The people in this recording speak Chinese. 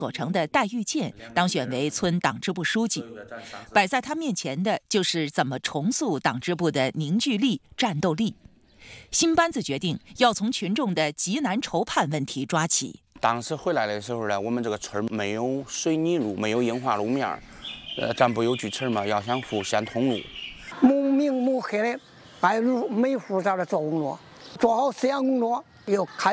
所成的戴玉建当选为村党支部书记，摆在他面前的就是怎么重塑党支部的凝聚力、战斗力。新班子决定要从群众的急难愁盼问题抓起。 当时回来的时候呢，我们这个村没有水泥路，没有硬化路面，咱不有句词嘛，要想富先通路。 母明母黑的，把每户这儿的做工作，做好思想工作，又开